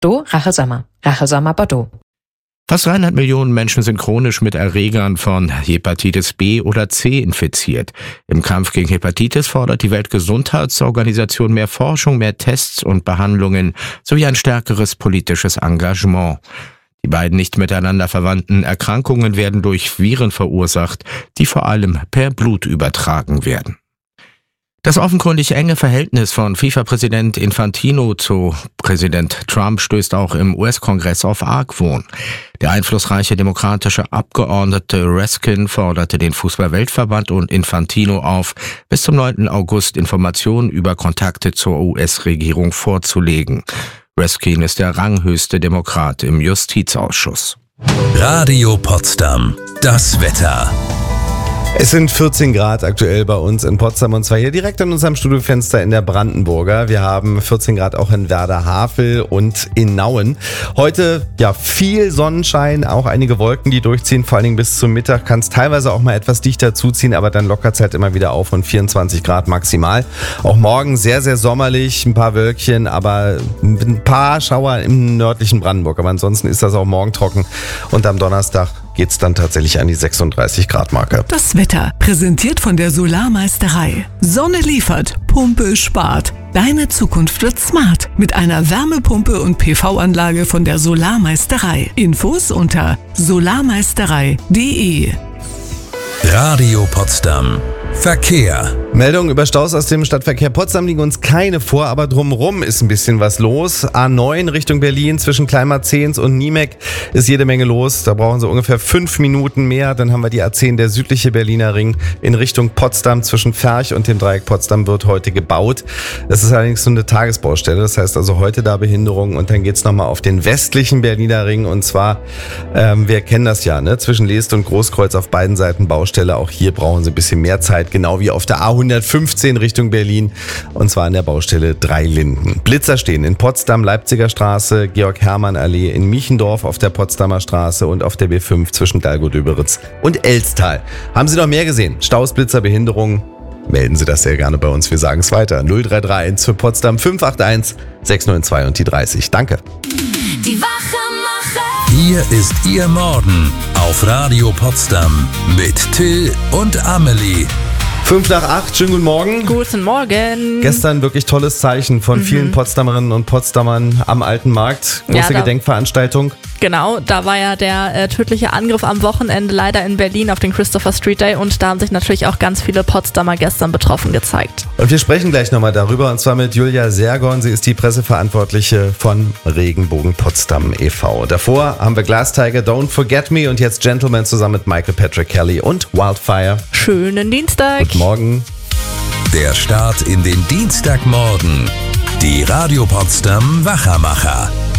Do Rachelsommer Bordeaux. Fast 300 Millionen Menschen sind chronisch mit Erregern von Hepatitis B oder C infiziert. Im Kampf gegen Hepatitis fordert die Weltgesundheitsorganisation mehr Forschung, mehr Tests und Behandlungen sowie ein stärkeres politisches Engagement. Die beiden nicht miteinander verwandten Erkrankungen werden durch Viren verursacht, die vor allem per Blut übertragen werden. Das offenkundig enge Verhältnis von FIFA-Präsident Infantino zu Präsident Trump stößt auch im US-Kongress auf Argwohn. Der einflussreiche demokratische Abgeordnete Raskin forderte den Fußball-Weltverband und Infantino auf, bis zum 9. August Informationen über Kontakte zur US-Regierung vorzulegen. Raskin ist der ranghöchste Demokrat im Justizausschuss. Radio Potsdam. Das Wetter. Es sind 14 Grad aktuell bei uns in Potsdam und zwar hier direkt an unserem Studiofenster in der Brandenburger. Wir haben 14 Grad auch in Werder-Havel und in Nauen. Heute ja viel Sonnenschein, auch einige Wolken, die durchziehen, vor allen Dingen bis zum Mittag kann es teilweise auch mal etwas dichter zuziehen, aber dann lockert es halt immer wieder auf und 24 Grad maximal. Auch morgen sehr, sehr sommerlich, ein paar Wölkchen, aber ein paar Schauer im nördlichen Brandenburg. Aber ansonsten ist das auch morgen trocken und am Donnerstag geht's dann tatsächlich an die 36 Grad Marke. Das Wetter, präsentiert von der Solarmeisterei. Sonne liefert, Pumpe spart. Deine Zukunft wird smart mit einer Wärmepumpe und PV-Anlage von der Solarmeisterei. Infos unter solarmeisterei.de. Radio Potsdam. Verkehr. Meldungen über Staus aus dem Stadtverkehr Potsdam liegen uns keine vor, aber drumherum ist ein bisschen was los. A9 Richtung Berlin zwischen Kleinmarzehns und Niemek ist jede Menge los. Da brauchen sie ungefähr 5 Minuten mehr. Dann haben wir die A10, der südliche Berliner Ring in Richtung Potsdam zwischen Ferch und dem Dreieck Potsdam wird heute gebaut. Das ist allerdings so eine Tagesbaustelle. Das heißt also heute da Behinderung und dann geht's nochmal auf den westlichen Berliner Ring und zwar, wir kennen das ja, ne? Zwischen Leest und Großkreuz auf beiden Seiten Baustelle. Auch hier brauchen sie ein bisschen mehr Zeit. Genau wie auf der A115 Richtung Berlin und zwar an der Baustelle Dreilinden. Blitzer stehen in Potsdam, Leipziger Straße, Georg-Hermann-Allee, in Miechendorf auf der Potsdamer Straße und auf der B5 zwischen Dalgo-Döberitz und Elstal. Haben Sie noch mehr gesehen? Staus, Blitzer, Behinderungen? Melden Sie das sehr gerne bei uns. Wir sagen es weiter. 0331 für Potsdam 581 692 und die 30. Danke. Die Wachmacher. Hier ist Ihr Morgen auf Radio Potsdam mit Till und Amelie. 7:55, schönen guten Morgen. Guten Morgen. Gestern wirklich tolles Zeichen von vielen Potsdamerinnen und Potsdamern am Alten Markt. Große Gedenkveranstaltung. Genau, da war ja der tödliche Angriff am Wochenende leider in Berlin auf den Christopher Street Day und da haben sich natürlich auch ganz viele Potsdamer gestern betroffen gezeigt. Und wir sprechen gleich nochmal darüber und zwar mit Julia Sergon. Sie ist die Presseverantwortliche von Regenbogen Potsdam e.V. Davor haben wir Glass Tiger, Don't Forget Me und jetzt Gentleman zusammen mit Michael Patrick Kelly und Wildfire. Schönen Dienstag. Guten Morgen. Der Start in den Dienstagmorgen. Die Radio Potsdam Wachermacher.